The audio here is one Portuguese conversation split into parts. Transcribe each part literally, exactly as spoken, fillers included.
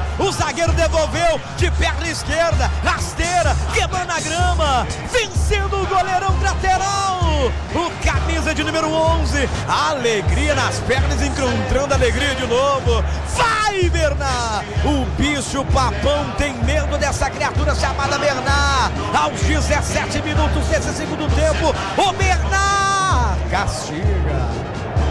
O zagueiro devolveu de perna esquerda, rasteira, quebrando a grama, vencendo o goleirão lateral. O camisa de número onze, alegria nas pernas, encontrando alegria de novo. Vai, Bernard! O bicho papão tem medo dessa criatura chamada Bernard. Aos dezessete minutos desse segundo tempo, o Bernard castiga.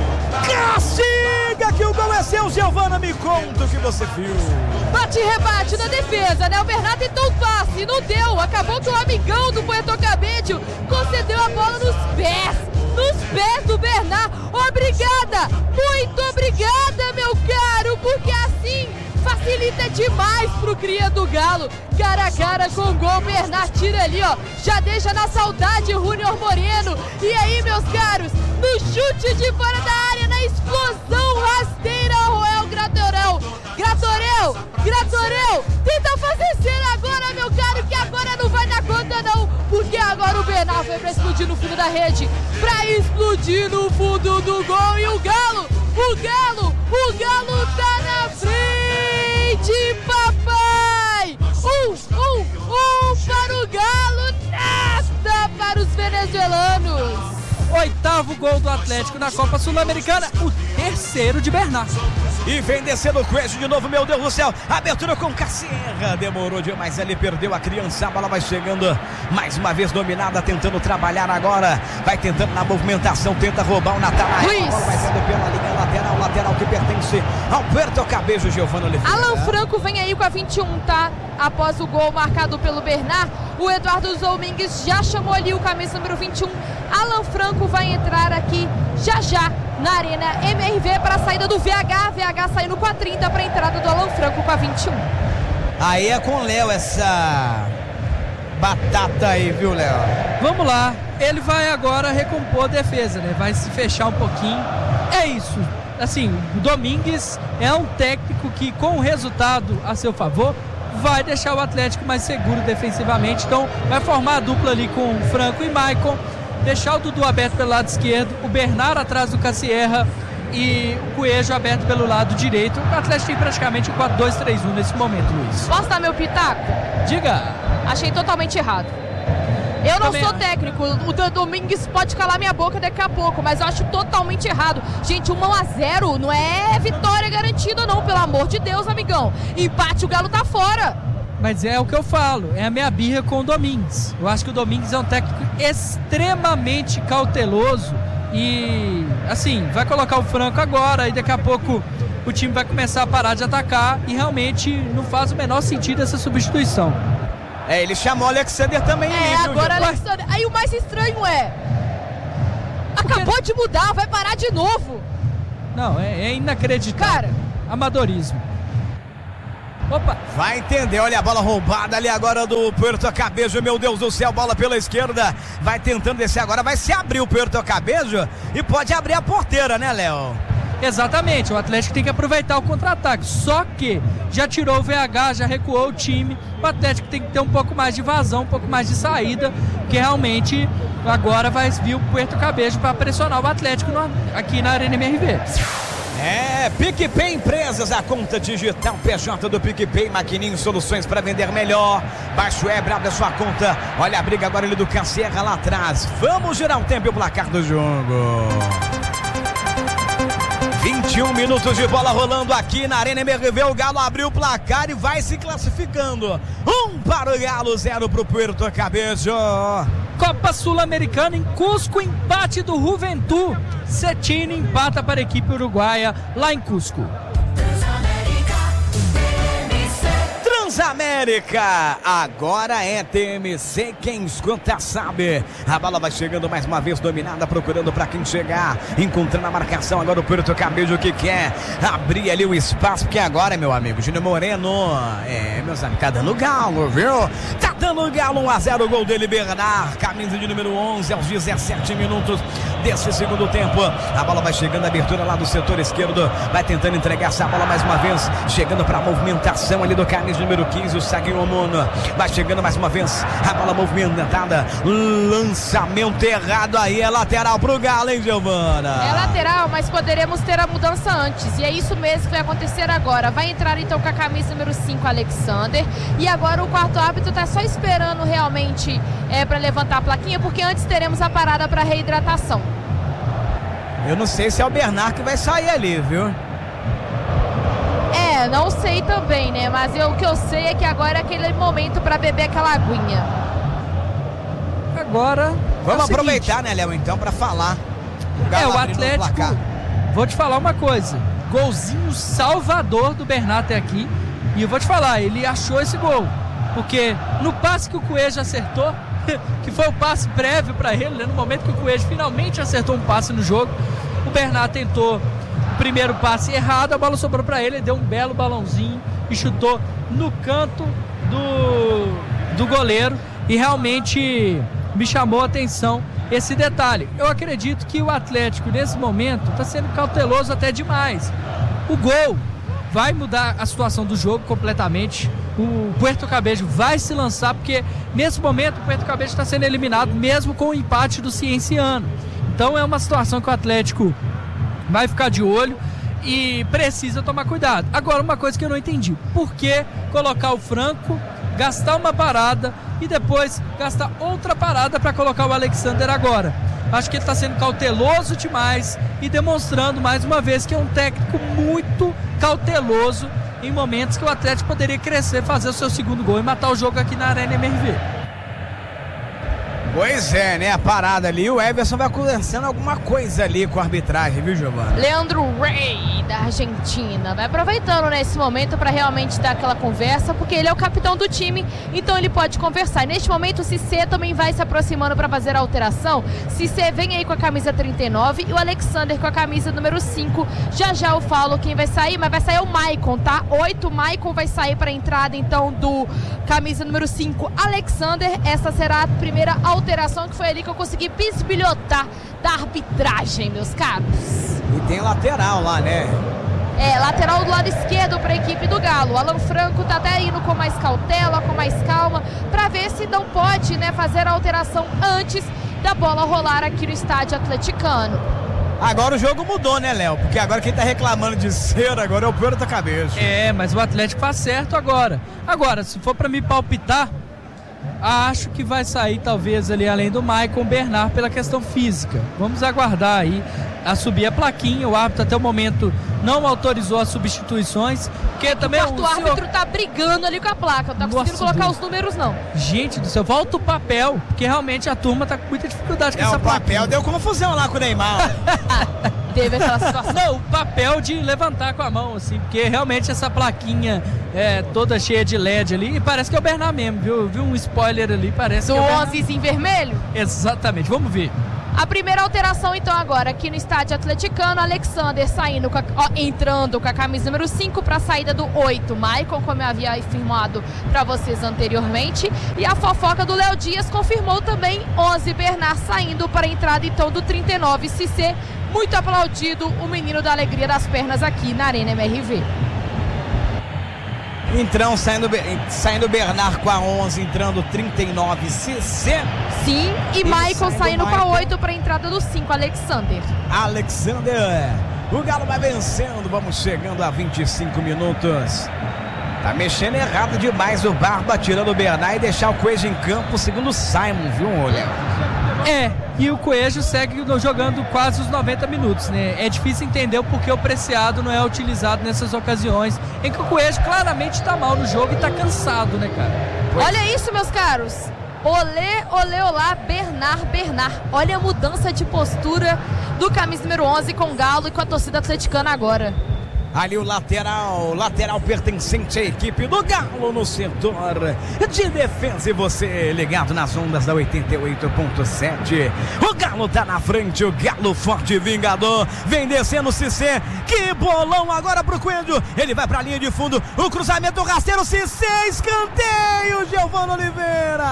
Castiga que o gol é seu, Giovana, me conta o que você viu. Bate e rebate na defesa, né? O Bernard tentou o passe, não deu. Acabou que o amigão do Puerto Cabello concedeu a bola nos pés. Nos pés do Bernard. Obrigada, muito obrigada, meu caro, porque assim facilita demais pro cria do Galo. Cara a cara com o gol, Bernard tira ali, ó. Já deixa na saudade Júnior Moreno. E aí, meus caros, no chute de fora da área, na explosão rasteira, Roel Gratorel. Gratorel, Gratorel, tenta fazer cena agora, meu caro, que agora não vai dar conta não, porque agora o Bernard foi pra explodir no fundo da rede, pra explodir no fundo do gol, e o Galo, o Galo, o Galo tá na frente, papai! Um, um, um para o Galo, nada para os venezuelanos. Oitavo gol do Atlético na Copa Sul-Americana, o terceiro de Bernard. E vem descendo o Queijo de novo, meu Deus do céu. Abertura com Cassierra, demorou demais, ele perdeu a criança. A bola vai chegando, mais uma vez dominada, tentando trabalhar agora. Vai tentando na movimentação, tenta roubar o Natanael. A bola vai saindo pela linha lateral, lateral que pertence ao Puerto Cabello, Giovana Oliveira. Alan Franco vem aí com a vinte e um, tá? Após o gol marcado pelo Bernard, o Eduardo Domingues já chamou ali o camisa número vinte e um. Alan Franco vai entrar aqui já já na Arena M R V para a saída do V H. V H saindo com a trinta para a entrada do Alan Franco com a vinte e um. Aí é com o Léo essa batata aí, viu, Léo? Vamos lá, ele vai agora recompor a defesa, né? Vai se fechar um pouquinho. É isso. Assim, o Domingues é um técnico que, com o resultado a seu favor, vai deixar o Atlético mais seguro defensivamente. Então vai formar a dupla ali com o Franco e Maicon, deixar o Dudu aberto pelo lado esquerdo, o Bernard atrás do Cassierra e o Coelho aberto pelo lado direito. O Atlético tem praticamente um quatro dois três um nesse momento, Luiz. Posso dar meu pitaco? Diga. Achei totalmente errado. Eu não Também sou acho. técnico, o Domingues pode calar minha boca daqui a pouco, mas eu acho totalmente errado. Gente, um a zero não é vitória garantida não, pelo amor de Deus, amigão. Empate, o Galo tá fora. Mas é o que eu falo, é a minha birra com o Domingues. Eu acho que o Domingues é um técnico extremamente cauteloso e, assim, vai colocar o Franco agora e daqui a pouco o time vai começar a parar de atacar e realmente não faz o menor sentido essa substituição. É, ele chamou o Alexander também. É, aí, viu, agora Gil? Alexander. Aí o mais estranho é, acabou de mudar, vai parar de novo. Não, é, é inacreditável. Cara. Amadorismo. Opa. Vai entender, olha a bola roubada ali agora do Puerto Cabello, meu Deus do céu, bola pela esquerda, vai tentando descer agora, vai se abrir o Puerto Cabello e pode abrir a porteira, né, Léo? Exatamente, o Atlético tem que aproveitar o contra-ataque, só que já tirou o V H, já recuou o time, o Atlético tem que ter um pouco mais de vazão, um pouco mais de saída, porque realmente agora vai vir o Puerto Cabello para pressionar o Atlético no, aqui na Arena M R V. É, PicPay Empresas, a conta digital P J do PicPay, maquininho, soluções para vender melhor. Baixa o web, abre a sua conta. Olha a briga agora ali do Cassierra lá atrás. Vamos girar o tempo e o placar do jogo. vinte e um minutos de bola rolando aqui na Arena M R V. O Galo abriu o placar e vai se classificando. Um para o Galo, zero para o Puerto Cabello. Copa Sul-Americana em Cusco, empate do Juventud. Cetinho empata para a equipe uruguaia lá em Cusco. Transamérica, agora é T M C, quem escuta sabe. A bola vai chegando mais uma vez dominada, procurando para quem chegar, encontrando a marcação agora o Puerto Cabello que quer abrir ali o espaço, porque agora, meu amigo, Júnior Moreno, é, meus amigos, tá dando galo, viu? Tá dando galo, um a zero, o gol dele, Bernard, camisa de número onze, aos dezessete minutos desse segundo tempo. A bola vai chegando, a abertura lá do setor esquerdo, vai tentando entregar essa bola mais uma vez, chegando para a movimentação ali do camisa número quinze, o Saguiomono, vai chegando mais uma vez, a bola movimentada, lançamento errado aí, é lateral pro Galo, hein, Giovana? É lateral, mas poderemos ter a mudança antes, e é isso mesmo que vai acontecer agora. Vai entrar então com a camisa número cinco, Alexander, e agora o quarto árbitro tá só esperando realmente é, para levantar a plaquinha, porque antes teremos a parada para reidratação. Eu não sei se é o Bernard que vai sair ali, viu? É, não sei também, né? Mas eu, o que eu sei é que agora é aquele momento para beber aquela aguinha. Agora vamos é o aproveitar, seguinte, né, Léo, então, para falar. O é, o Atlético, vou te falar uma coisa, golzinho salvador do Bernard até aqui, e eu vou te falar, ele achou esse gol, porque no passe que o Coelho acertou, que foi o passe prévio para ele, né, no momento que o Coelho finalmente acertou um passe no jogo, o Bernard tentou o primeiro passe errado, a bola sobrou para ele, ele deu um belo balãozinho e chutou no canto do, do goleiro, e realmente me chamou a atenção esse detalhe. Eu acredito que o Atlético nesse momento está sendo cauteloso até demais. O gol vai mudar a situação do jogo completamente. O Puerto Cabello vai se lançar, porque nesse momento o Puerto Cabello está sendo eliminado mesmo com o empate do Cienciano. Então é uma situação que o Atlético vai ficar de olho e precisa tomar cuidado. Agora, uma coisa que eu não entendi: por que colocar o Franco, gastar uma parada e depois gastar outra parada para colocar o Alexander agora? Acho que ele está sendo cauteloso demais e demonstrando mais uma vez que é um técnico muito cauteloso em momentos que o Atlético poderia crescer, fazer o seu segundo gol e matar o jogo aqui na Arena M R V. Pois é, né? A parada ali, o Everson vai conversando alguma coisa ali com a arbitragem, viu, Giovana? Leandro Rey, da Argentina, vai aproveitando nesse momento para realmente dar aquela conversa, porque ele é o capitão do time, então ele pode conversar. E neste momento o Cissé também vai se aproximando para fazer a alteração. Cissé vem aí com a camisa trinta e nove e o Alexander com a camisa número cinco. Já já eu falo quem vai sair, mas vai sair o Maicon, tá? oito, o Maicon vai sair para a entrada então do camisa número cinco, Alexander. Essa será a primeira alteração. alteração que foi ali que eu consegui bisbilhotar da arbitragem, meus caros. E tem lateral lá, né? É, lateral do lado esquerdo para a equipe do Galo. O Alan Franco tá até indo com mais cautela, com mais calma, para ver se não pode, né, fazer a alteração antes da bola rolar aqui no estádio atleticano. Agora o jogo mudou, né, Léo? Porque agora quem tá reclamando de cera agora é o Puerto Cabello. É, mas o Atlético faz certo agora. Agora, se for para me palpitar, acho que vai sair talvez ali, além do Maicon, Bernard pela questão física. Vamos aguardar aí a subir a plaquinha. O árbitro até o momento não autorizou as substituições, porque também o, o árbitro senhor... tá brigando ali com a placa, não tá conseguindo Nossa, colocar Deus. os números não. Gente do céu, volta o papel, porque realmente a turma tá com muita dificuldade com é, essa o plaquinha. Papel deu confusão lá com o Neymar. Teve aquela situação. Não, o papel de levantar com a mão, assim, porque realmente essa plaquinha é toda cheia de L E D ali, e parece que é o Bernard mesmo, viu? Viu um spoiler ali, parece do que é o Bernard. onze em vermelho? Exatamente, vamos ver. A primeira alteração então agora aqui no estádio atleticano, Alexander saindo com a, ó, entrando com a camisa número cinco para a saída do oito, Maicon, como eu havia informado para vocês anteriormente, e a fofoca do Léo Dias confirmou também onze, Bernard saindo para a entrada então do trinta e nove, Cissé, muito aplaudido, o menino da alegria das pernas aqui na Arena M R V. Então, saindo, saindo Bernard com a onze, entrando trinta e nove, Cissé. Sim, e, e Maicon saindo com a oito para a entrada do cinco, Alexander. Alexander, o Galo vai vencendo, vamos chegando a vinte e cinco minutos. Tá mexendo errado demais o Barba, tirando o Bernard e deixar o Coelho em campo, segundo o Simon, viu, Léo? É, e o Coelho segue jogando quase os noventa minutos, né? É difícil entender o porquê o Preciado não é utilizado nessas ocasiões em que o Coelho claramente tá mal no jogo e tá cansado, né, cara? Pois. Olha isso, meus caros. Olê, olê, olá, Bernard, Bernard. Olha a mudança de postura do camisa número onze com o Galo e com a torcida atleticana agora. Ali o lateral, lateral pertencente à equipe do Galo no setor de defesa. E você ligado nas ondas da oitenta e oito ponto sete. O Galo tá na frente, o Galo forte vingador. Vem descendo o Cissé. Que bolão agora pro Coelho. Ele vai pra linha de fundo. O cruzamento rasteiro, Cissé, escanteio, Giovana Oliveira.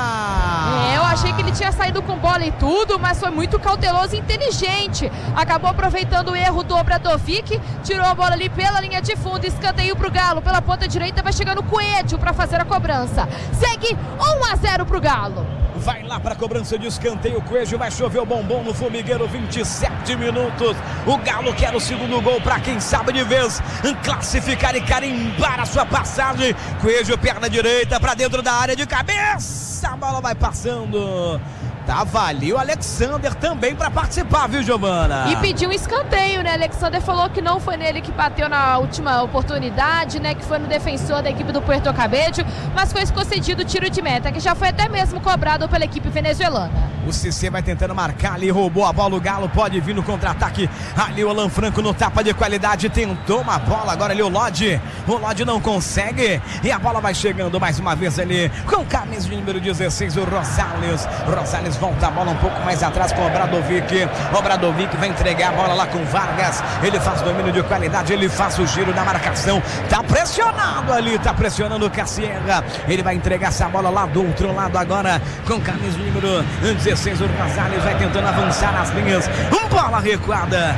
É, eu achei que ele tinha saído com bola e tudo, mas foi muito cauteloso e inteligente. Acabou aproveitando o erro do Obradovic, tirou a bola ali pela pela linha de fundo, escanteio pro Galo, pela ponta direita vai chegando o Coelho para fazer a cobrança, segue um a zero pro Galo. Vai lá para a cobrança de escanteio, o Coelho vai chover o bombom no formigueiro, vinte e sete minutos, o Galo quer o segundo gol para quem sabe de vez classificar e carimbar a sua passagem. Coelho, perna direita para dentro da área de cabeça, a bola vai passando. Tava ali o Alexander também para participar, viu, Giovana? E pediu um escanteio, né? Alexander falou que não foi nele que bateu na última oportunidade, né? Que foi no defensor da equipe do Puerto Cabello, mas foi concedido o tiro de meta, que já foi até mesmo cobrado pela equipe venezuelana. O Cissé vai tentando marcar ali, roubou a bola, o Galo pode vir no contra-ataque. Ali o Alan Franco no tapa de qualidade, tentou uma bola, agora ali o Lodge. O Lodge não consegue e a bola vai chegando mais uma vez ali com camisa de número dezesseis, o Rosales. Rosales volta a bola um pouco mais atrás com o Obradovic. O Obradovic vai entregar a bola lá com Vargas. Ele faz domínio de qualidade, ele faz o giro da marcação. Tá pressionado ali, tá pressionando o Cassierra. Ele vai entregar essa bola lá do outro lado agora com camisa de número dezesseis. O Rosales vai tentando avançar nas linhas. Bola recuada.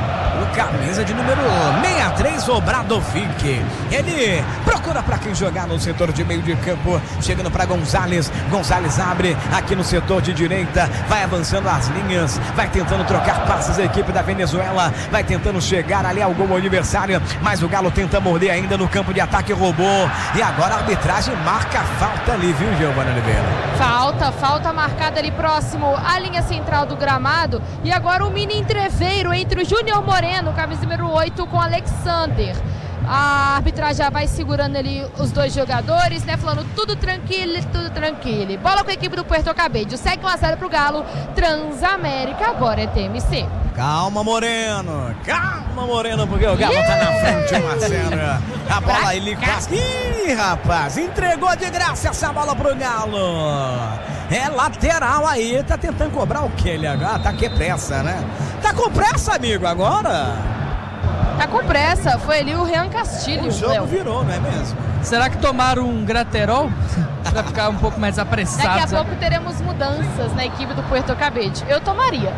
O camisa de número sessenta e três, Obradovic. Ele procura para quem jogar no setor de meio de campo. Chegando para Gonzalez. Gonzalez abre aqui no setor de direita. Vai avançando as linhas. Vai tentando trocar passes a equipe da Venezuela. Vai tentando chegar ali ao gol adversário. Mas o Galo tenta morder ainda no campo de ataque. Roubou. E agora a arbitragem marca a falta ali, viu, Giovana Oliveira? Falta, falta marcada ali próximo à linha central do gramado. E agora um mini entreveiro entre o Júnior Moreno, camisa número oito, com Alexander. A arbitragem já vai segurando ali os dois jogadores, né? Falando tudo tranquilo, tudo tranquilo. Bola com a equipe do Puerto Cabello. Segue um a zero pro Galo. Transamérica, agora é T M C. Calma, Moreno. Calma, Moreno, porque o Galo yeah. tá na frente, um a zero. A bola ele passa. Ih, rapaz, entregou de graça essa bola pro Galo. É lateral aí, tá tentando cobrar o que ele agora? Tá que pressa, né? Tá com pressa, amigo, agora? Tá com pressa, foi ali o Rian Castilho. O jogo Léo. virou, não é mesmo? Será que tomaram um graterol? Pra ficar um pouco mais apressado. Daqui a pouco teremos mudanças na equipe do Puerto Cabello. Eu tomaria.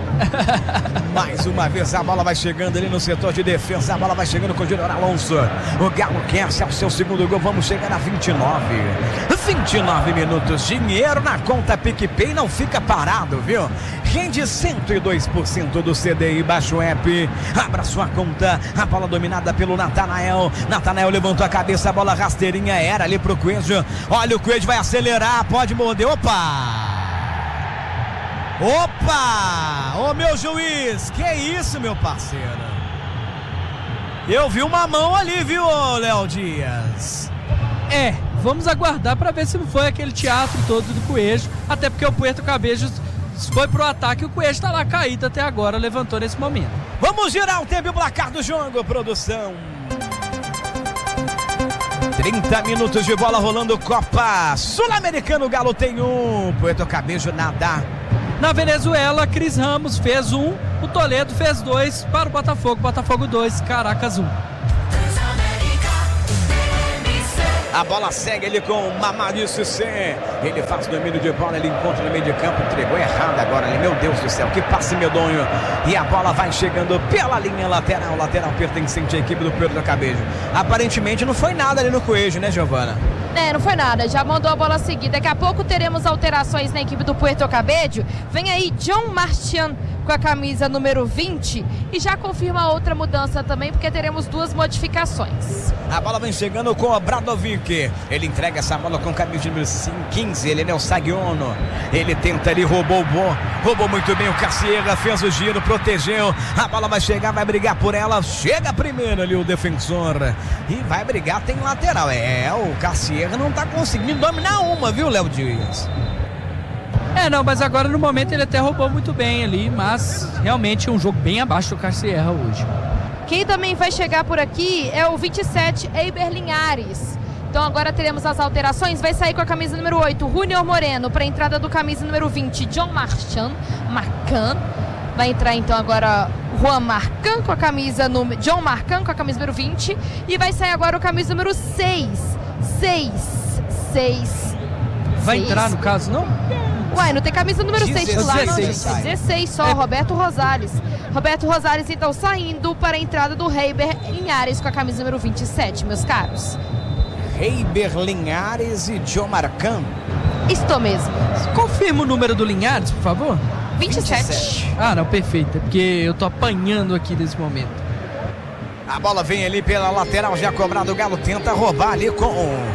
Mais uma vez a bola vai chegando ali no setor de defesa. A bola vai chegando com o Júnior Alonso. O Galo quer ser o seu segundo gol. Vamos chegar a vinte e nove. vinte e nove minutos. Dinheiro na conta PicPay não fica parado, viu? Rende cento e dois por cento do C D I. Baixa o app. Abra sua conta. A bola dominada pelo Natanael. Natanael levantou a cabeça. A bola rasteirinha era ali pro Coelho. Olha, o Coelho vai acelerar. Pode morder. Opa! Opa! Ô, meu juiz, que isso, meu parceiro? Eu vi uma mão ali, viu, Léo Dias? É, vamos aguardar para ver se não foi aquele teatro todo do Coelho, até porque o Puerto Cabello foi pro ataque e o Coelho está lá caído até agora, levantou nesse momento. Vamos girar o tempo e o placar do jogo, produção. trinta minutos de bola rolando, Copa Sul-Americana, o Galo tem um, Puerto Cabello nada. Na Venezuela, Cris Ramos fez um, o Toledo fez dois para o Botafogo, Botafogo dois, Caracas um. A bola segue ali com o Mamadi Cissé. Ele faz domínio de bola, ele encontra no meio de campo, entregou errado agora ali, meu Deus do céu, que passe medonho. E a bola vai chegando pela linha lateral, lateral pertencente à equipe do Puerto Cabello. Aparentemente não foi nada ali no Coelho, né, Giovana? É, não foi nada, já mandou a bola seguir. Daqui a pouco teremos alterações na equipe do Puerto Cabello. Vem aí John Martian com a camisa número vinte e já confirma outra mudança também, porque teremos duas modificações. A bola vem chegando com o Obradovic. Ele entrega essa bola com a camisa número quinze, ele é o Sagiono. Ele tenta ali, roubou, roubou muito bem o Cassierra, fez o giro, protegeu. A bola vai chegar, vai brigar por ela. Chega primeiro ali o defensor e vai brigar, tem lateral. É, o Cassierra não tá conseguindo dominar uma, viu, Léo Dias? É, não, mas agora no momento ele até roubou muito bem ali, mas realmente é um jogo bem abaixo do Cassierra hoje. Quem também vai chegar por aqui é o vinte e sete, Eiber Linhares. Então agora teremos as alterações. Vai sair com a camisa número oito, Júnior Moreno, para a entrada do camisa número vinte, John Marchand, Marcan. Vai entrar então agora Juan Marcan com a camisa número... John Marcan com a camisa número vinte. E vai sair agora o camisa número seis. seis. seis. Vai seis. entrar no caso, não? Ué, não tem camisa número seis lá, não, gente. dezesseis. dezesseis só, é. Roberto Rosales. Roberto Rosales, então, saindo para a entrada do Eiber Linhares com a camisa número vinte e sete, meus caros. Eiber Linhares e John Marcan. Estou mesmo. Confirma o número do Linhares, por favor. vinte e sete. Ah, não, perfeito. É porque eu tô apanhando aqui nesse momento. A bola vem ali pela lateral, já cobrado. O Galo tenta roubar ali com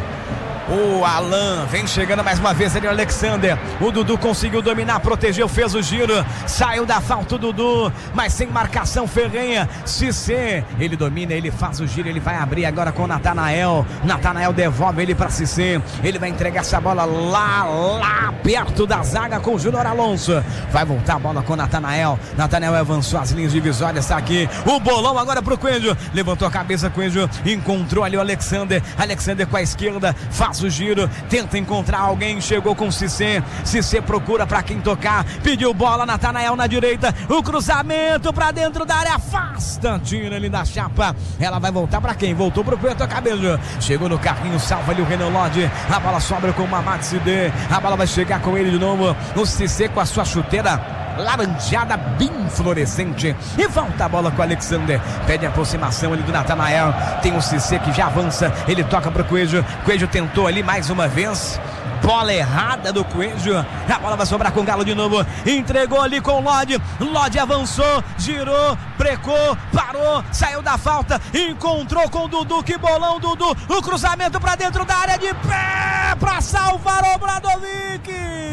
o Alan. Vem chegando mais uma vez ali o Alexander. O Dudu conseguiu dominar, protegeu, fez o giro. Saiu da falta o Dudu, mas sem marcação Ferrenha. Cissé, ele domina, ele faz o giro, ele vai abrir agora com o Natanael. Natanael devolve ele para Cissé. Ele vai entregar essa bola lá, lá perto da zaga com o Júnior Alonso. Vai voltar a bola com o Natanael. Natanael avançou as linhas divisórias, está aqui. O bolão agora pro Coelho. Levantou a cabeça, Coelho. Encontrou ali o Alexander. Alexander com a esquerda, faz o giro, tenta encontrar alguém, chegou com o Cissé. Cissé procura para quem tocar, pediu bola, Natanael na direita, o cruzamento para dentro da área, afasta, tira ele da chapa. Ela vai voltar para quem? Voltou pro Puerto Cabello, chegou no carrinho, salva ali o Renan Lodge, a bola sobra com o Mamad Sidé, a bola vai chegar com ele de novo, o Cissé com a sua chuteira laranjada bem fluorescente, e volta a bola com o Alexander, pede a aproximação ali do Natanael, tem o Cissé que já avança, ele toca pro Coelho, Coelho tentou ali mais uma vez, bola errada do Coelho, a bola vai sobrar com o Galo de novo, entregou ali com o Lodge, Lodge avançou, girou, brecou, parou, saiu da falta, encontrou com o Dudu, que bolão Dudu, o cruzamento pra dentro da área, de pé pra salvar o Bradovic,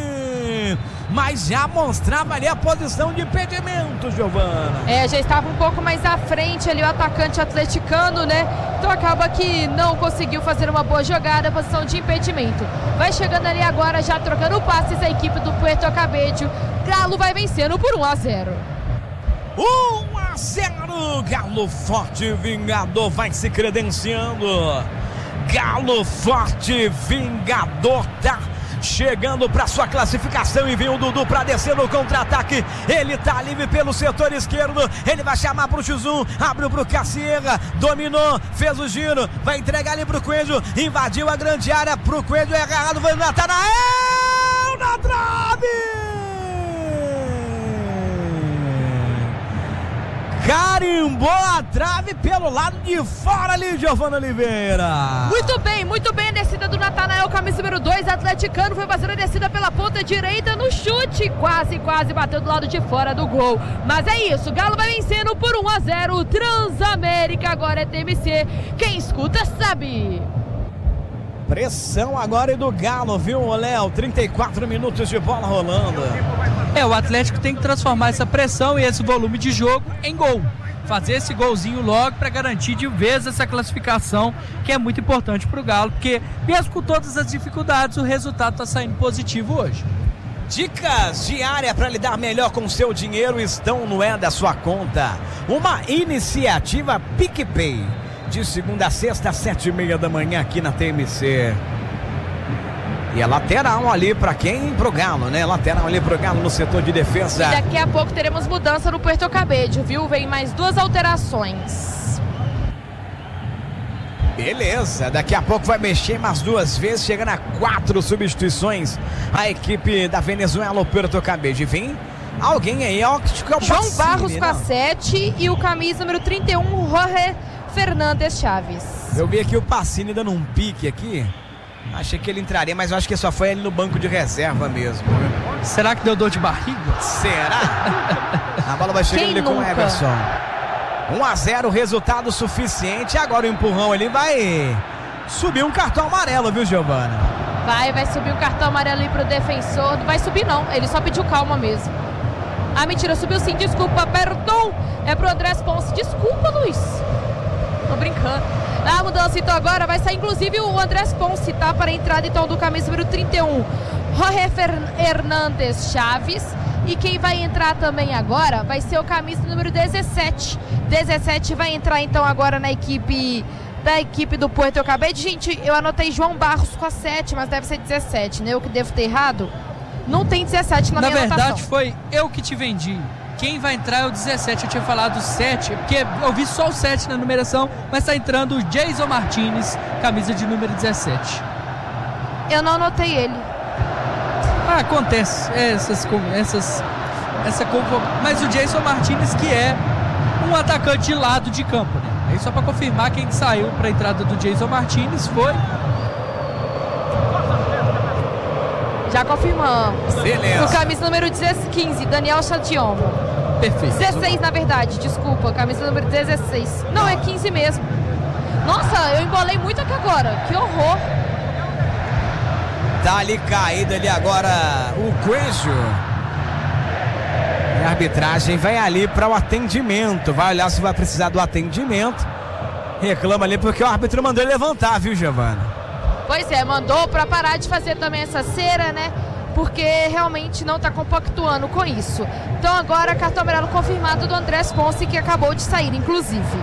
mas já mostrava ali a posição de impedimento, Giovana. É, já estava um pouco mais à frente ali o atacante atleticano, né? Então acaba que não conseguiu fazer uma boa jogada, posição de impedimento. Vai chegando ali agora, já trocando passes a equipe do Puerto Cabello. Galo vai vencendo por um a zero. um a zero, Galo Forte Vingador vai se credenciando. Galo Forte Vingador tá chegando para sua classificação, e vem o Dudu para descer no contra-ataque. Ele tá livre pelo setor esquerdo, ele vai chamar pro X um, abriu pro Cassierra, dominou, fez o giro, vai entregar ali pro Coelho, invadiu a grande área pro Coelho, errado, vai matar na na trave. Carimbou a trave pelo lado de fora ali, Giovana Oliveira. Muito bem, muito bem a descida do Natanael, camisa número dois, atleticano, foi fazendo a descida pela ponta direita no chute, quase, quase bateu do lado de fora do gol. Mas é isso, Galo vai vencendo por um a zero, Transamérica, agora é T M C, quem escuta sabe. Pressão agora é do Galo, viu, Léo? trinta e quatro minutos de bola rolando. É, o Atlético tem que transformar essa pressão e esse volume de jogo em gol. Fazer esse golzinho logo para garantir de vez essa classificação, que é muito importante para o Galo, porque mesmo com todas as dificuldades, o resultado está saindo positivo hoje. Dicas diárias para lidar melhor com o seu dinheiro estão no É da Sua Conta. Uma iniciativa PicPay. De segunda a sexta, às sete e meia da manhã aqui na T M C. E a lateral ali para quem? Pro Galo, né? Lateral ali pro Galo no setor de defesa. E daqui a pouco teremos mudança no Puerto Cabello, viu? Vem mais duas alterações. Beleza, daqui a pouco vai mexer mais duas vezes, chegando a quatro substituições. A equipe da Venezuela, o Puerto Cabello. Vem alguém aí, ó, que é o João Pacini, Barros não? com a sete e o camisa número trinta e um, Jorge Fernandes Chaves. Eu vi aqui o Pacini dando um pique aqui. Achei que ele entraria, mas eu acho que só foi ele no banco de reserva mesmo. Será que deu dor de barriga? Será? A bola vai chegando ali com o Everson. um a zero, resultado suficiente. Agora o empurrão ali vai subir um cartão amarelo, viu, Giovana? Vai, vai subir um cartão amarelo ali pro defensor. Não vai subir não, ele só pediu calma mesmo. Ah, mentira, subiu sim, desculpa, perdão. É pro Andrés Ponce. Desculpa, Luiz. Tô brincando. A mudança então agora vai sair inclusive o Andrés Ponce, tá? Para a entrada então do camisa número trinta e um, Jorge Fernandes Chaves. E quem vai entrar também agora vai ser o camisa número dezessete. dezessete vai entrar então agora na equipe da equipe do Puerto Cabede. Gente, eu anotei João Barros com a sete, mas deve ser dezessete, né? Eu que devo ter errado. Não tem dezessete na, na minha anotação. Na verdade foi eu que te vendi. Quem vai entrar é o dezessete, eu tinha falado sete, porque eu vi só o sete na numeração, mas tá entrando o Jason Martinez, camisa de número dezessete. Eu não anotei ele. Ah, acontece, essas, essas, essa mas o Jason Martinez, que é um atacante de lado de campo, né? Aí só para confirmar, quem saiu para a entrada do Jason Martinez foi... Já confirmamos. Beleza. O camisa número quinze, Daniel Chation. Perfeito. dezesseis, na verdade, desculpa. Camisa número dezesseis. Não, é quinze mesmo. Nossa, eu embolei muito aqui agora. Que horror. Tá ali caído ali agora o Coelho. A arbitragem vai ali para o atendimento. Vai olhar se vai precisar do atendimento. Reclama ali porque o árbitro mandou ele levantar, viu, Giovana? Pois é, mandou para parar de fazer também essa cera, né? Porque realmente não está compactuando com isso. Então agora cartão amarelo confirmado do Andrés Ponce, que acabou de sair, inclusive.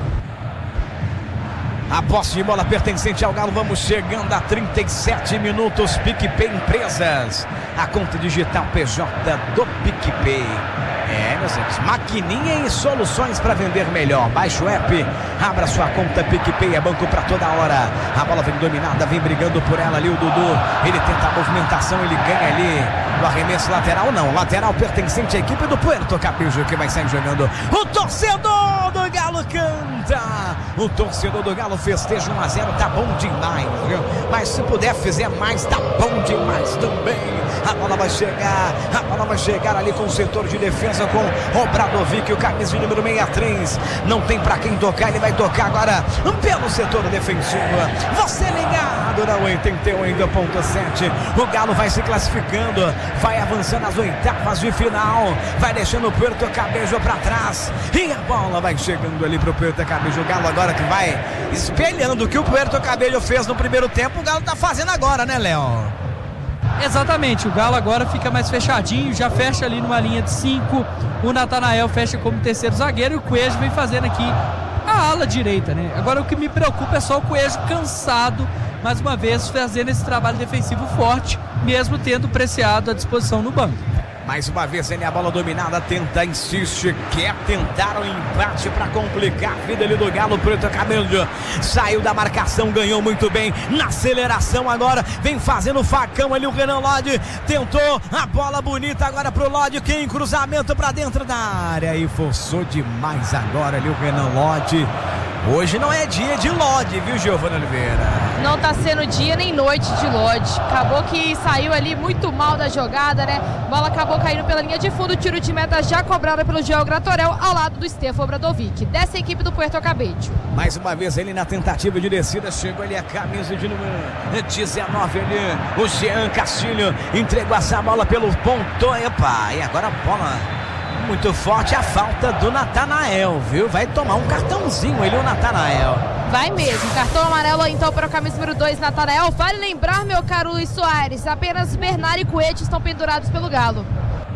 A posse de bola pertencente ao Galo. Vamos chegando a trinta e sete minutos. PicPay Empresas, a conta digital P J do PicPay. É, meus amigos, maquininha e soluções para vender melhor. Baixe o app, abra sua conta PicPay, é banco para toda hora. A bola vem dominada, vem brigando por ela ali o Dudu. Ele tenta a movimentação, ele ganha ali o arremesso lateral. Não, lateral pertencente à equipe do Puerto Cabello, que vai sair jogando. O torcedor do Galo canta. O torcedor do Galo festeja um a zero, tá bom demais, viu? Mas se puder fizer mais, tá bom demais também. A bola vai chegar, a bola vai chegar ali com o setor de defesa, com o Bradovic, o camisa de número sessenta e três. Não tem pra quem tocar, ele vai tocar agora pelo setor defensivo. Você ligado na oitenta e oito ponto sete. O Galo vai se classificando, vai avançando às oitavas de final, vai deixando o Puerto Cabello pra trás. E a bola vai chegando ali pro Puerto Cabello. O Galo agora que vai espelhando o que o Puerto Cabello fez no primeiro tempo, o Galo tá fazendo agora, né, Léo? Exatamente, o Galo agora fica mais fechadinho, já fecha ali numa linha de cinco, o Natanael fecha como terceiro zagueiro e o Coelho vem fazendo aqui a ala direita, né? Agora o que me preocupa é só o Coelho cansado, mais uma vez fazendo esse trabalho defensivo forte, mesmo tendo Preciado à disposição no banco. Mais uma vez ele a bola dominada, tenta, insiste, quer tentar o empate para complicar a vida ali do Galo. Puerto Cabello saiu da marcação, ganhou muito bem na aceleração, agora vem fazendo o facão ali o Renan Lodge, tentou a bola bonita agora pro Lodge, quem cruzamento para dentro da área e forçou demais agora ali o Renan Lodge. Hoje não é dia de Lodge, viu, Giovana Oliveira? Não tá sendo dia nem noite de Lodge. Acabou que saiu ali muito mal da jogada, né? Bola acabou caindo pela linha de fundo, tiro de meta já cobrada pelo Joel Gratorel ao lado do Stefan Bradovic, dessa equipe do Puerto Cabello. Mais uma vez ele na tentativa de descida, chegou ali a camisa de número dezenove ali, o Jean Castilho entregou essa bola pelo ponto. Epa, e agora a bola muito forte, a falta do Natanael, viu? Vai tomar um cartãozinho ele, o Natanael. Vai mesmo, cartão amarelo então para o camisa número dois, Natanael. Vale lembrar, meu caro Luiz Soares, apenas Bernard e Coelho estão pendurados pelo Galo.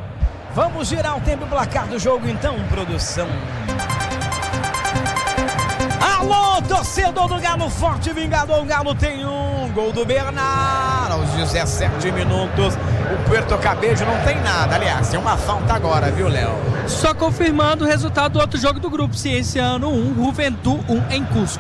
Vamos girar o tempo e placar do jogo então, produção. Alô, torcedor do Galo, forte vingador, o Galo tem um gol do Bernard aos dezessete minutos. O Puerto Cabello não tem nada, aliás, tem uma falta agora, viu, Léo? Só confirmando o resultado do outro jogo do grupo, Cienciano um, Juventud um em Cusco.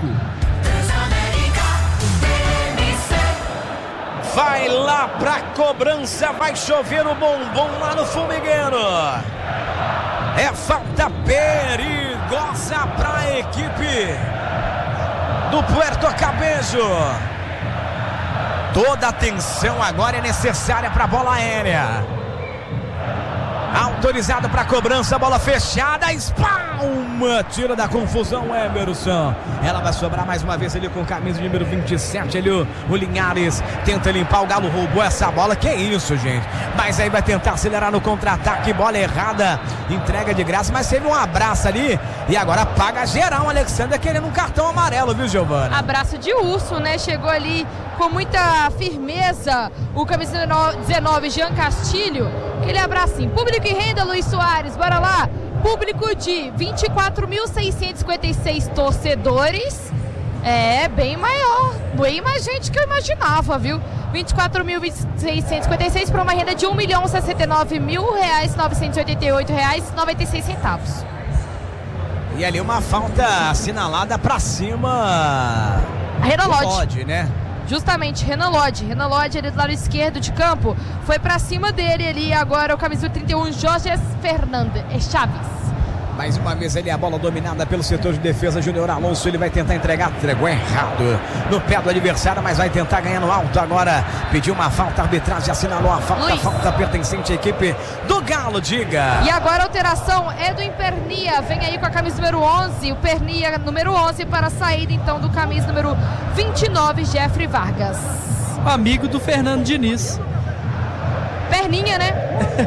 Vai lá pra cobrança, vai chover o bombom lá no formigueiro. É falta perigosa pra equipe do Puerto Cabello. Toda atenção agora é necessária para a bola aérea. Autorizado para cobrança, bola fechada, espalma, tira da confusão Emerson. Ela vai sobrar mais uma vez ali com camisa número vinte e sete ali, o, o Linhares tenta limpar, o Galo roubou essa bola, que isso, gente. Mas aí vai tentar acelerar no contra-ataque, bola errada, entrega de graça, mas teve um abraço ali e agora paga geral. Alexandre querendo um cartão amarelo, viu, Giovana? Abraço de urso, né? Chegou ali com muita firmeza o camisa dezenove, Jean Castilho, aquele abracinho. Público e renda, Luiz Soares, bora lá. Público de vinte e quatro mil seiscentos e cinquenta e seis torcedores. É, bem maior, bem mais gente que eu imaginava, viu? vinte e quatro mil seiscentos e cinquenta e seis para uma renda de um milhão sessenta e nove mil reais, novecentos e oitenta e oito reais e noventa e seis centavos. E ali uma falta assinalada pra cima. Renan Lodge. Lodge, né? Justamente, Renan Lodge. Renan Lodge ali do lado esquerdo de campo. Foi pra cima dele ali agora o camisa trinta e um, Jorge Fernandes Chaves. Mais uma vez ali a bola dominada pelo setor de defesa. Júnior Alonso, ele vai tentar entregar, entregou errado no pé do adversário, mas vai tentar ganhar no alto agora. Pediu uma falta, a arbitragem assinalou a falta, Luiz. falta pertencente à equipe do Galo, diga. E agora a alteração é do Pernia, vem aí com a camisa número onze, o Pernia número onze para a saída então do camisa número vinte e nove, Jeffrey Vargas. Amigo do Fernando Diniz. Perninha, né?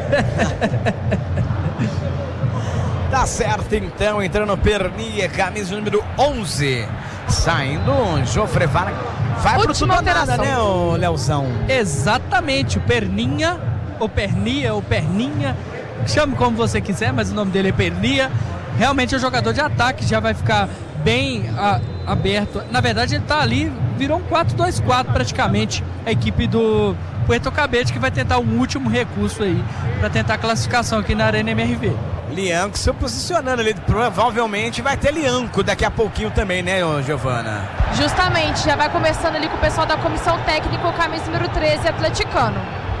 Tá certo então, entrando Pernia, camisa número onze. Saindo Jofre Vargas. Vai pro tudo ou nada, né, o Leozão? Exatamente, o Perninha, ou Pernia, ou Perninha, chame como você quiser, mas o nome dele é Pernia. Realmente é um jogador de ataque, já vai ficar bem a, aberto. Na verdade ele tá ali, virou um quatro dois quatro praticamente, a equipe do Puerto Cabete, que vai tentar um último recurso aí, para tentar a classificação aqui na Arena M R V. Lianco se posicionando ali, provavelmente vai ter Lianco daqui a pouquinho também, né, Giovana? Justamente, já vai começando ali com o pessoal da comissão técnica, o camisa número treze, atleticano.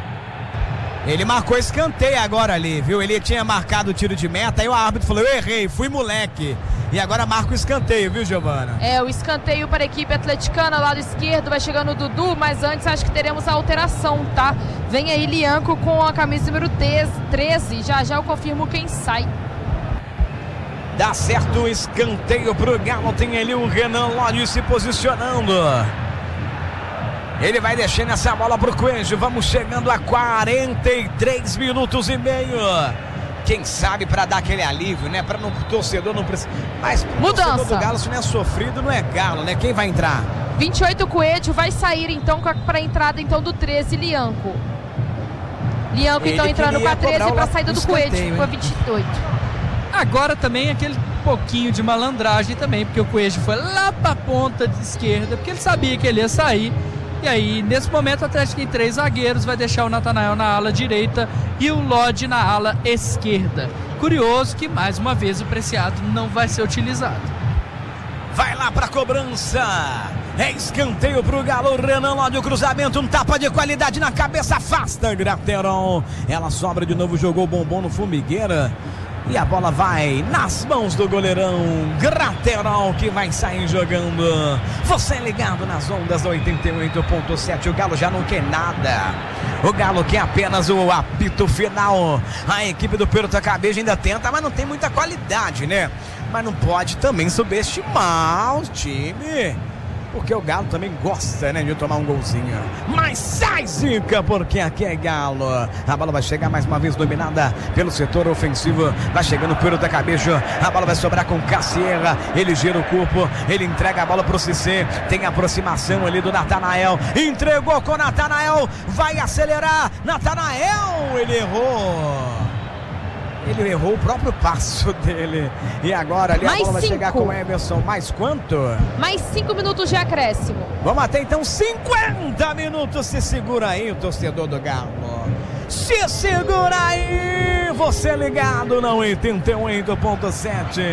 Ele marcou escanteio agora ali, viu? Ele tinha marcado o tiro de meta, aí o árbitro falou, eu errei, fui moleque. E agora marca o escanteio, viu, Giovana? É, o escanteio para a equipe atleticana, lado esquerdo, vai chegando o Dudu, mas antes acho que teremos a alteração, tá? Vem aí Lianco com a camisa número treze, já já eu confirmo quem sai. Dá certo o escanteio pro Galo, tem ali o Renan Lodge se posicionando. Ele vai deixando essa bola pro Coelho, vamos chegando a quarenta e três minutos e meio. Quem sabe para dar aquele alívio, né? Para o torcedor não precisar. Mas o torcedor do Galo, se não é sofrido, não é Galo, né? Quem vai entrar? vinte e oito, Coelho vai sair então para a entrada então do treze, Lianco. Lianco então entrando com a treze para a saída do Coelho, com a vinte e oito. Agora também aquele pouquinho de malandragem também, porque o Coelho foi lá para a ponta de esquerda, porque ele sabia que ele ia sair. E aí, nesse momento, o Atlético tem três zagueiros, vai deixar o Natanael na ala direita e o Lodge na ala esquerda. Curioso que, mais uma vez, o Preciado não vai ser utilizado. Vai lá para a cobrança. É escanteio pro Galo. Renan Lodge, o cruzamento, um tapa de qualidade na cabeça, afasta Graterol. Ela sobra de novo, jogou o bombom no Formigueira. E a bola vai nas mãos do goleirão Graterol, que vai sair jogando. Você ligado nas ondas do oitenta e oito ponto sete. O Galo já não quer nada. O Galo quer apenas o apito final. A equipe do Puerto Cabeceira ainda tenta, mas não tem muita qualidade, né? Mas não pode também subestimar o time, porque o Galo também gosta, né, de tomar um golzinho. Mas sai, Zica, porque aqui é Galo. A bola vai chegar mais uma vez dominada pelo setor ofensivo. Vai chegando pelo da cabeça. A bola vai sobrar com Cassierra. Ele gira o corpo. Ele entrega a bola pro Cissé. Tem aproximação ali do Natanael. Entregou com o Natanael. Vai acelerar. Natanael, ele errou. Ele errou o próprio passo dele. E agora ali mais a bola vai cinco. chegar com o Emerson. Mais quanto? Mais cinco minutos de acréscimo. Vamos até então cinquenta minutos. Se segura aí, o torcedor do Galo. Se segura aí. Você ligado na oitenta e oito ponto sete.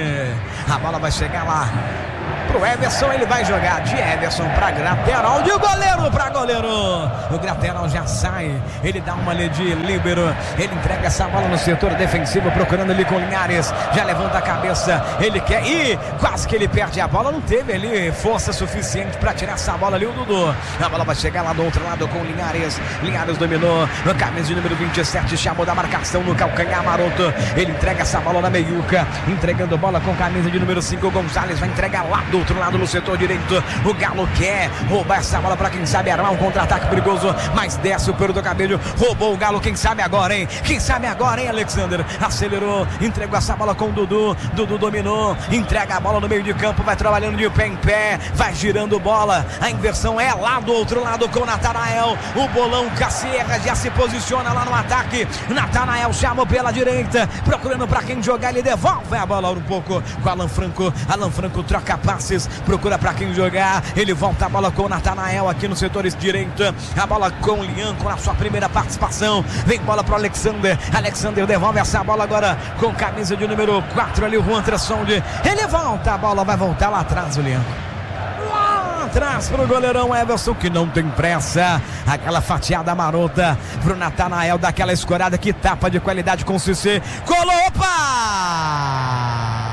A bola vai chegar lá pro Everson, ele vai jogar de Everson para Graterol, de goleiro para goleiro. O Graterol já sai, ele dá uma ali de líbero, ele entrega essa bola no setor defensivo, procurando ali com Linhares, já levanta a cabeça, ele quer ir, quase que ele perde a bola, não teve ali força suficiente para tirar essa bola ali, o Dudu. A bola vai chegar lá do outro lado com Linhares, Linhares dominou, no camisa de número vinte e sete, chamou da marcação no calcanhar maroto, ele entrega essa bola na meiuca, entregando bola com camisa de número cinco, Gonzalez vai entregar lá do outro lado no setor direito. O Galo quer roubar essa bola para quem sabe armar um contra-ataque perigoso, mas desce o pelo do cabelo, roubou o Galo, quem sabe agora, hein? Quem sabe agora, hein, Alexander? Acelerou, entregou essa bola com o Dudu, Dudu dominou, entrega a bola no meio de campo, vai trabalhando de pé em pé, vai girando bola, a inversão é lá do outro lado com o Natanael, o bolão Cassierra já se posiciona lá bola no ataque. Natanael chamou pela direita, procurando para quem jogar, ele devolve a bola um pouco com Alan Franco. Alan Franco troca passes, procura para quem jogar, ele volta a bola com o Natanael aqui no setor direito. A bola com o Lianco na sua primeira participação. Vem bola para o Alexander. Alexander devolve essa bola agora com camisa de número quatro ali, o Juan Tressoldi. Ele volta, a bola vai voltar lá atrás, o Lianco. Lá atrás pro goleirão Everson, que não tem pressa. Aquela fatiada marota pro Natanael, daquela escorada, que tapa de qualidade com o Cissé. Colou, opa!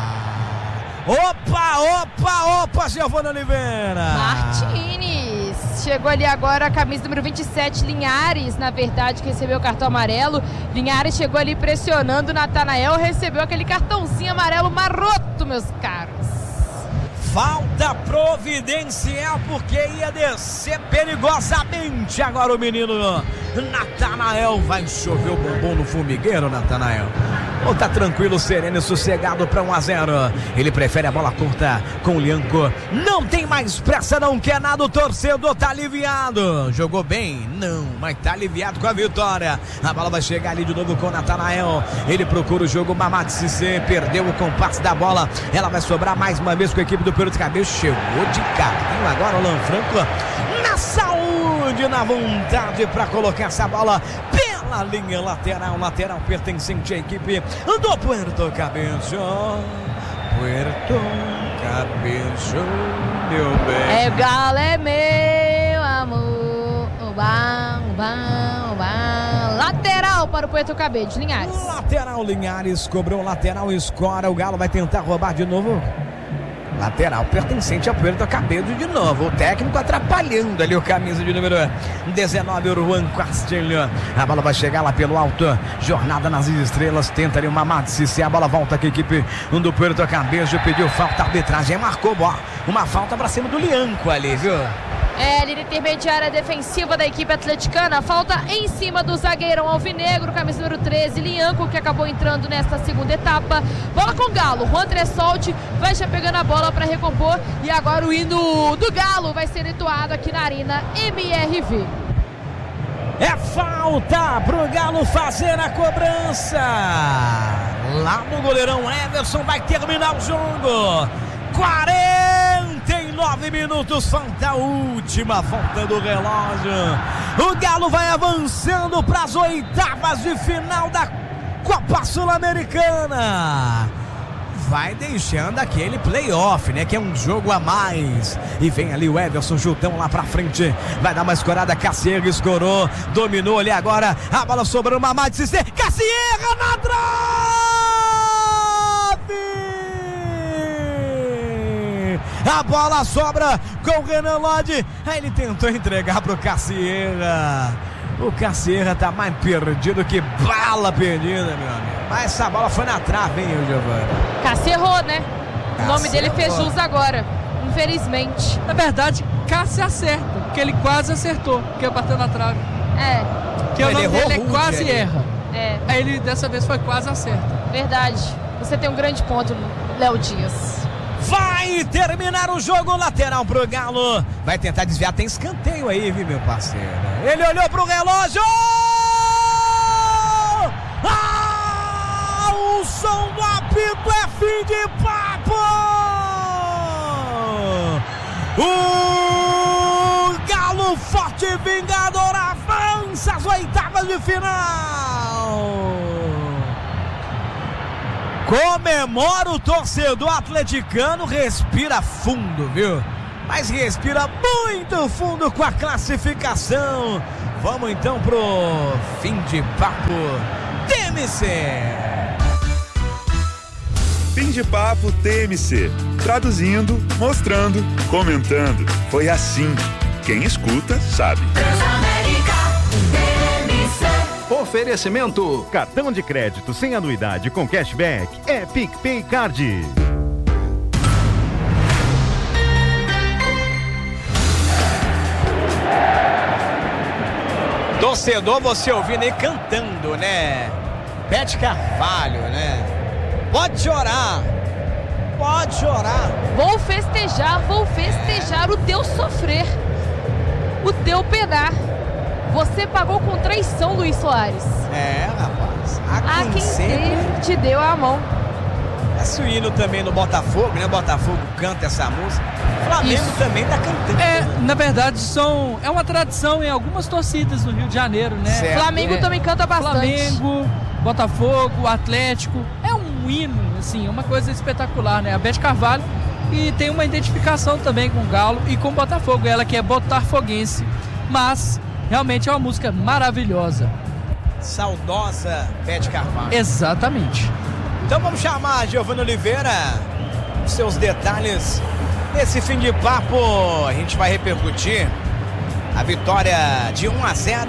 Opa, opa, opa, Giovana Oliveira. Martins. Chegou ali agora a camisa número vinte e sete, Linhares, na verdade, que recebeu o cartão amarelo. Linhares chegou ali pressionando o Natanael, recebeu aquele cartãozinho amarelo maroto, meus caros. Falta providencial, porque ia descer perigosamente agora o menino Natanael. Vai chover o bombom no formigueiro, Natanael. Ou tá tranquilo, sereno e sossegado para um a zero. Ele prefere a bola curta com o Lianco. Não tem mais pressa, não quer nada. O torcedor tá aliviado. Jogou bem? Não, mas tá aliviado com a vitória. A bola vai chegar ali de novo com o Natanael. Ele procura o jogo. Mamad Cissé perdeu o compasso da bola. Ela vai sobrar mais uma vez com a equipe do Peru de Cabeça. Chegou de carrinho agora o Alan Franco. Na saúde, na vontade para colocar essa bola pela linha lateral. Lateral pertencente à equipe do Puerto Cabello. Puerto Cabello, meu bem. É, o Galo é meu amor. Uba, uba, uba. Lateral para o Puerto Cabello, Linhares. Lateral, Linhares cobrou lateral, escora. O Galo vai tentar roubar de novo. Lateral pertencente ao Puerto Cabello de novo. O técnico atrapalhando ali o camisa de número dezenove, o Juan Castilho. A bola vai chegar lá pelo alto. Jornada nas estrelas. Tenta ali o Mamad Cissé. A bola volta com a equipe do Puerto Cabello. Pediu falta, a arbitragem marcou boa. Uma falta pra cima do Lianco ali, viu? É, linha intermediária defensiva da equipe atleticana. Falta em cima do zagueirão alvinegro, camisa número treze, Lianco, que acabou entrando nesta segunda etapa. Bola com o Galo. Juan Tressoldi vai já pegando a bola para recompor. E agora o hino do Galo vai ser entoado aqui na Arena M R V. É falta pro Galo fazer a cobrança. Lá no goleirão Everson vai terminar o jogo. quarenta e nove minutos, falta a última volta do relógio. O Galo vai avançando para as oitavas de final da Copa Sul-Americana. Vai deixando aquele playoff, né? Que é um jogo a mais. E vem ali o Everson Jutão lá pra frente. Vai dar uma escorada, Cassierra escorou. Dominou ali agora. A bola sobrando, Mamad Cissé. Cassierra na trave! A bola sobra com o Renan Lodge. Aí ele tentou entregar pro Cassierra. O Cassierra tá mais perdido que bala perdida, meu amigo. Mas essa bola foi na trave, hein, Giovanni? Cacerrou, né? O Cacerrou. nome dele fez jus agora, infelizmente. Na verdade, Cássio acerta, porque ele quase acertou, porque bateu na trave. É. Porque o nome dele é quase ali. erra. É. Aí ele dessa vez foi quase acerta. Verdade. Você tem um grande ponto, Léo Dias. Vai terminar o jogo, lateral pro Galo. Vai tentar desviar, tem escanteio aí, viu, meu parceiro? Ele olhou pro relógio. Ah, o som do apito é fim de papo. O Galo forte vingador avança às oitavas de final. Comemora o torcedor atleticano, respira fundo, viu? Mas respira muito fundo com a classificação. Vamos então pro fim de papo T M C. Fim de papo T M C. Traduzindo, mostrando, comentando. Foi assim. Quem escuta sabe. Oferecimento: cartão de crédito sem anuidade com cashback é PicPay Card. Torcedor, você ouvindo aí cantando, né? Pet Carvalho, né? Pode chorar, pode chorar. Vou festejar, vou festejar o teu sofrer, o teu penar. Você pagou com traição, Luiz Soares. É, rapaz. A quem, A quem sempre... te deu a mão. Esse hino também no Botafogo, né? O Botafogo canta essa música. O Flamengo Isso. também tá cantando. É, na verdade, são, é uma tradição em algumas torcidas no Rio de Janeiro, né? Certo. Flamengo É, também canta bastante. Flamengo, Botafogo, Atlético. É um hino, assim, é uma coisa espetacular, né? A Beth Carvalho e tem uma identificação também com o Galo e com o Botafogo. Ela que é botafoguense, mas realmente é uma música maravilhosa. Saudosa Beth Carvalho. Exatamente. Então vamos chamar a Giovana Oliveira, os seus detalhes nesse fim de papo. A gente vai repercutir a vitória de um a zero,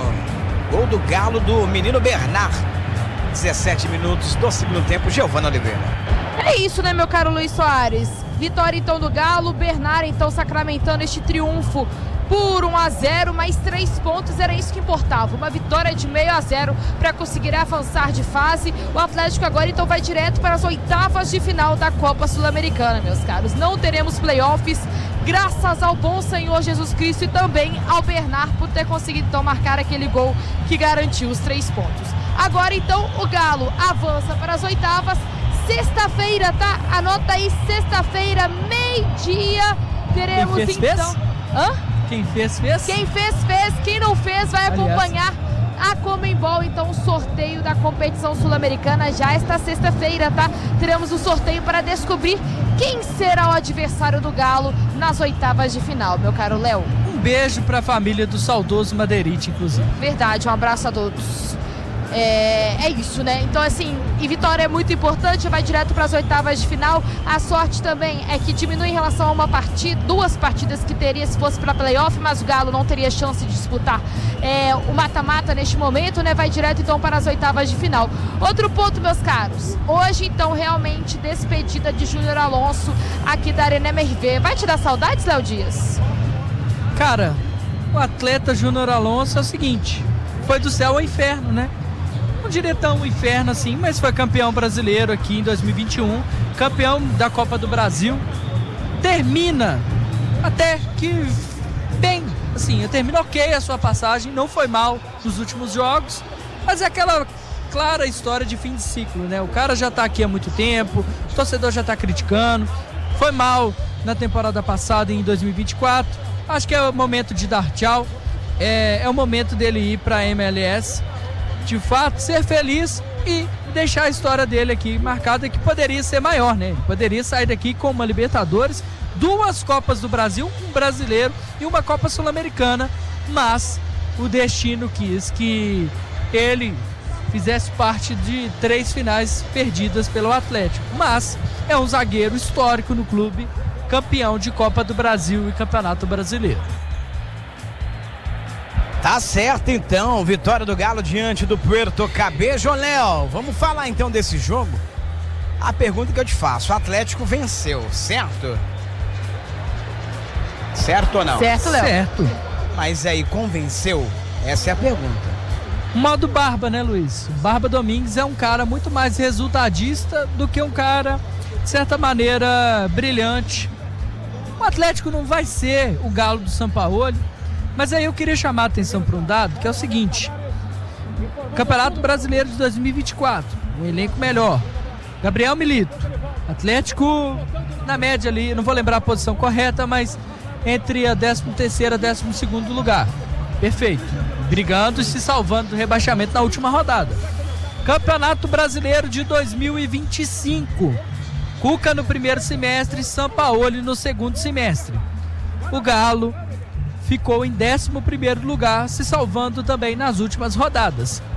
gol do Galo do menino Bernard, dezessete minutos do segundo tempo. Giovana Oliveira. É isso, né, meu caro Luiz Soares? Vitória então do Galo, Bernard então sacramentando este triunfo por um a zero, mais três pontos, era isso que importava. Uma vitória de meio a zero para conseguir avançar de fase. O Atlético agora então vai direto para as oitavas de final da Copa Sul-Americana, meus caros. Não teremos playoffs, graças ao bom Senhor Jesus Cristo e também ao Bernard por ter conseguido então marcar aquele gol que garantiu os três pontos. Agora então o Galo avança para as oitavas. Sexta-feira, tá? Anota aí, sexta-feira, meio-dia, teremos Quem fez, então... fez? Hã? Quem fez, fez? Quem fez, fez. Quem não fez, vai Aliás. acompanhar a Conmebol, então o sorteio da competição sul-americana já esta sexta-feira, tá? Teremos o sorteio para descobrir quem será o adversário do Galo nas oitavas de final, meu caro Léo. Um beijo para a família do saudoso Madeirite, inclusive. Verdade, um abraço a todos. É, é isso, né? Então, assim, e vitória é muito importante, vai direto para as oitavas de final. A sorte também é que diminui em relação a uma partida, duas partidas que teria se fosse para playoff, mas o Galo não teria chance de disputar é, o mata-mata neste momento, né? Vai direto então para as oitavas de final. Outro ponto, meus caros, hoje então realmente despedida de Júnior Alonso aqui da Arena M R V. Vai te dar saudades, Léo Dias? Cara, o atleta Júnior Alonso é o seguinte, foi do céu ao inferno, né? Não diria tão inferno assim, mas foi campeão brasileiro aqui em dois mil e vinte e um, campeão da Copa do Brasil. Termina até que bem, assim, termina ok a sua passagem, não foi mal nos últimos jogos, mas é aquela clara história de fim de ciclo, né? O cara já tá aqui há muito tempo, o torcedor já tá criticando, foi mal na temporada passada em dois mil e vinte e quatro, acho que é o momento de dar tchau, é, é o momento dele ir pra M L S, de fato, ser feliz e deixar a história dele aqui marcada, que poderia ser maior, né? Ele poderia sair daqui com uma Libertadores, duas Copas do Brasil, um brasileiro e uma Copa Sul-Americana, mas o destino quis que ele fizesse parte de três finais perdidas pelo Atlético, mas é um zagueiro histórico no clube, campeão de Copa do Brasil e Campeonato Brasileiro. Tá certo então, vitória do Galo diante do Puerto Cabello. Léo, vamos falar então desse jogo? A pergunta que eu te faço, o Atlético venceu, certo? Certo ou não? Certo, Léo. Certo. Mas aí, convenceu? Essa é a pergunta. Modo Barba, né, Luiz? Barba Domingues é um cara muito mais resultadista do que um cara, de certa maneira, brilhante. O Atlético não vai ser o Galo do Sampaoli, mas aí eu queria chamar a atenção para um dado, que é o seguinte: Campeonato Brasileiro de dois mil e vinte e quatro, um elenco melhor, Gabriel Milito, Atlético na média ali, não vou lembrar a posição correta, mas entre a décimo terceiro e décimo segundo lugar, perfeito, brigando e se salvando do rebaixamento na última rodada. Campeonato Brasileiro de dois mil e vinte e cinco, Cuca no primeiro semestre, Sampaoli no segundo semestre. O Galo ficou em décimo primeiro lugar, se salvando também nas últimas rodadas.